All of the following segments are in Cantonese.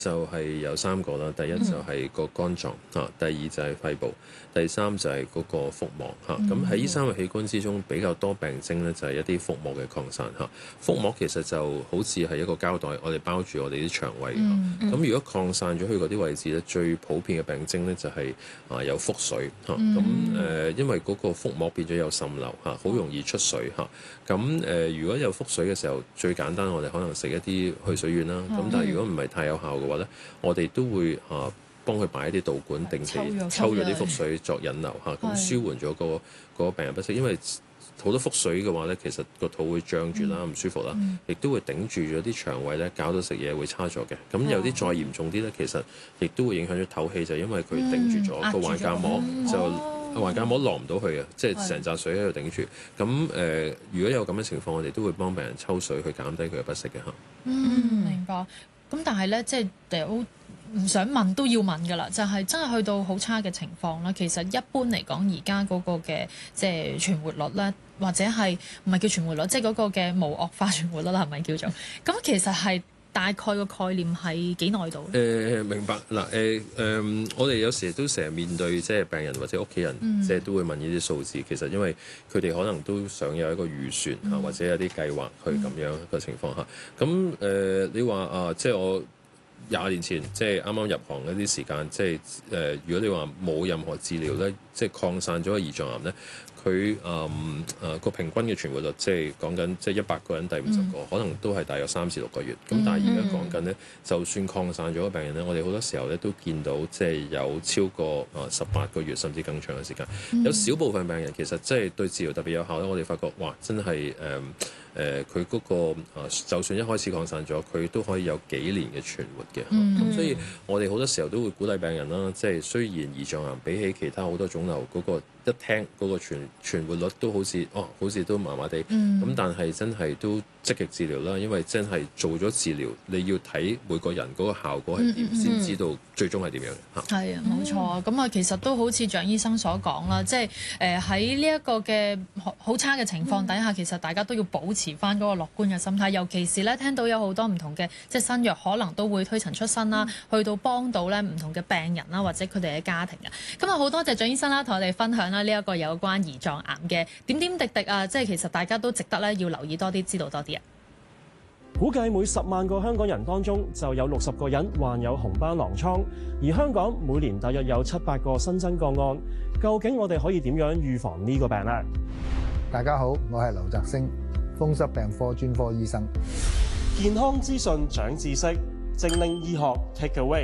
就係有3個啦，第一就係個肝臟嚇，第二就係肺部，第三就係嗰個腹膜嚇。咁喺呢3個器官之中，比較多病徵咧就係一啲腹膜嘅擴散嚇。腹膜其實就好似係一個膠袋，我哋包住我哋啲腸胃。咁如果擴散咗去嗰啲位置咧，最普遍嘅病徵咧就係有腹水嚇。咁因為嗰個腹膜變咗有滲漏嚇，好容易出水嚇。咁如果有腹水嘅時候，最簡單我哋可能食一啲去水丸啦。咁但係如果唔係太有效嘅話咧，我哋都會幫佢擺一啲導管，定期抽咗啲腹水作引流嚇，咁舒緩咗嗰個病人不適。因為好多腹水嘅話咧，其實個肚會脹住啦，唔舒服啦，亦都會頂住咗啲腸胃咧，搞到食嘢會差咗嘅。咁有啲再嚴重啲咧，其實亦都會影響咗透氣，就因為佢頂住咗個橫膈膜，就橫膈膜落唔到去嘅，即係成紮水喺度頂住。咁如果有咁嘅情況，我哋都會幫病人抽水去減低佢嘅不適嘅嚇。 明白。咁但係咧，即係好唔想問都要問㗎啦，就係真係去到好差嘅情況啦。其實一般嚟講，而家嗰個嘅即係存活率咧，或者係唔係叫存活率，即係嗰個嘅無惡化存活率啦，係咪叫做？咁其實係大概個概念係幾耐度？ 明白嗱。我哋有時都成日面對即係病人或者屋企人，即係都會問呢啲數字。其實因為佢哋可能都想有一個預算嚇，或者有啲計劃去咁樣嘅情況下。咁你話即係我20年前即係啱啱入行嗰啲時間，即係如果你話冇任何治療咧，即係擴散咗嘅胰臟癌咧，佢個平均嘅存活率，即係講緊即係100個人第50個，可能都係大約3至6個月。咁但係而家講緊咧，就算擴散咗嘅病人咧，我哋好多時候咧都見到即係有超過18個月甚至更長嘅時間。有少部分病人其實即係對治療特別有效咧，我哋發覺哇，真係佢嗰個就算一開始擴散咗，佢都可以有幾年嘅存活嘅。咁所以我哋好多時候都會鼓勵病人啦，即係雖然胰臟癌比起其他好多腫瘤嗰個一聽嗰個存活率都好似都麻麻地，咁但係真係都積極治療啦，因為真係做咗治療，你要睇每個人嗰個效果係點，先知道最終係點樣嘅嚇。 係啊，冇錯啊。咁其實都好似蔣醫生所講啦，即係喺呢一個嘅好差嘅情況底下，其實大家都要保持翻嗰個樂觀嘅心態，尤其是咧聽到有好多唔同嘅即係新藥可能都會推陳出新啦，去到幫到咧唔同嘅病人啦，或者佢哋嘅家庭啊。今日好多謝蔣醫生啦，同我哋分享啦呢一個有關胰臟癌嘅點點滴滴啊，即係其實大家都值得咧要留意多啲，知道多啲啊。 估計每10萬個香港人當中就有60個人患有紅斑狼瘡，而香港每年大約有7-8個新增個案。究竟我哋可以點樣預防呢個病呢？ 大家好，我係劉澤星，風濕病科專科醫生。 健康資訊長知識，精靈醫學 Take Away。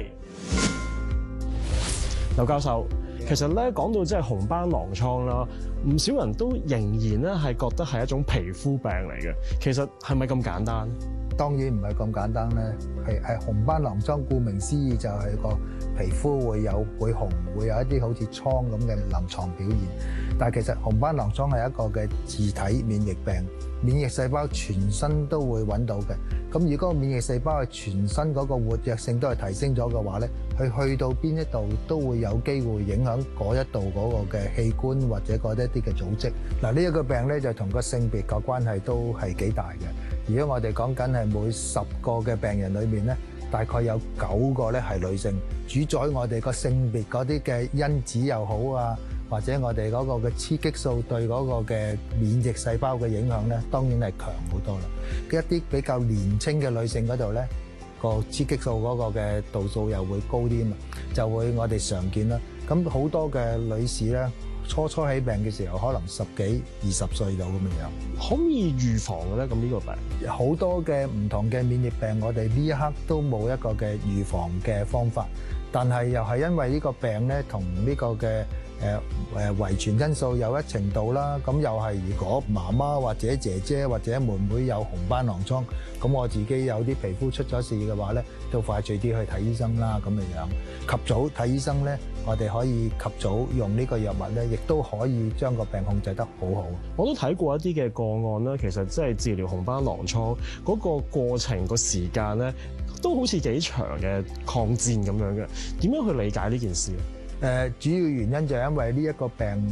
劉教授，其實咧講到即係紅斑狼瘡啦，唔少人都仍然咧係覺得係一種皮膚病嚟嘅。其實係咪咁簡單？ 當然唔係咁簡單咧，係紅斑狼瘡，顧名思義就係個皮膚會紅，會有一啲好似瘡咁嘅臨床表現。但係其實紅斑狼瘡係一個嘅自體免疫病，免疫細胞全身都會揾到嘅。咁如果個免疫細胞係全身嗰個活躍性都係提升咗嘅話咧，佢去到邊一度都會有機會影響嗰一度嗰個嘅器官或者嗰一啲嘅組織。嗱，呢一個病咧就同個性別個關係都係幾大嘅。如果我哋講緊係每10個嘅病人裏面咧，大概有9個咧係女性，主宰我哋個性別嗰啲嘅因子又好啊，或者我哋嗰個嘅雌激素對嗰個嘅免疫細胞嘅影響咧，當然係強好多啦。一啲比較年輕嘅女性嗰度咧，個雌激素嗰個嘅度數又會高啲嘛，就會我哋常見啦。咁好多嘅女士咧，初起病嘅時候，可能10幾、20歲到咁樣， 可唔可以預防嘅咧？咁呢個病好多嘅唔同嘅免疫病，我哋呢一刻都冇一個嘅預防嘅方法，但係又係因為呢個病咧，同呢個嘅遺傳因素有一程度啦。咁又係如果媽媽或者姐姐或者妹妹有紅斑狼瘡，咁我自己有啲皮膚出咗事嘅話咧，都快脆啲去睇醫生啦。咁嘅樣及早睇醫生咧，我哋可以及早用呢個藥物咧，亦都可以將個病控制得好好。 我都睇過一啲嘅個案啦，其實即係治療紅斑狼瘡嗰個過程個時間咧，都好似幾長嘅抗戰咁樣嘅。點樣去理解呢件事？ 主要原因就係因為呢一個病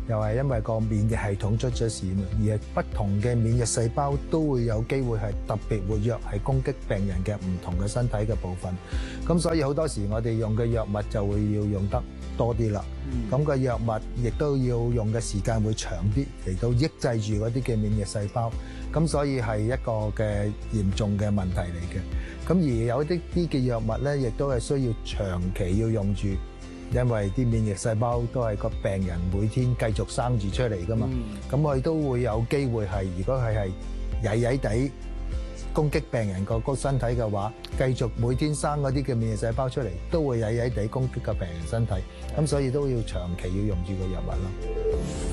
又係因為個免疫系統出咗事，而係不同嘅免疫細胞都會有機會係特別活躍，係攻擊病人嘅唔同嘅身體嘅部分。咁所以好多時我哋用嘅藥物就會要用得多啲啦。咁個藥物亦都要用嘅時間會長啲，嚟到抑制住嗰啲嘅免疫細胞。咁所以係一個嘅嚴重嘅問題嚟嘅。咁而有啲嘅藥物咧，亦都係需要長期要用住。因為啲免疫細胞都係個病人每天繼續生住出嚟噶嘛，咁佢都會有機會係，如果佢係曳曳地攻擊病人個身體嘅話，繼續每天生嗰啲嘅免疫細胞出嚟，都會曳曳地攻擊個病人身體，咁所以都要長期要用住個藥物咯。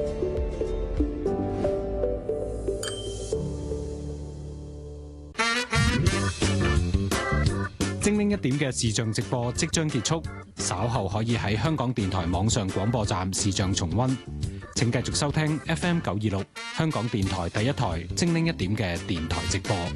精靈一點嘅視像直播即將結束，稍後可以喺香港電台網上廣播站視像重溫。請繼續收聽 FM 926香港電台第一台精靈一點嘅電台直播。